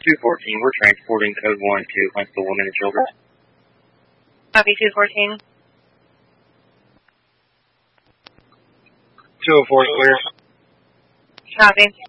214, we're transporting code 1 to Huntsville Women and Children. Copy 214. 204 is clear. Copy.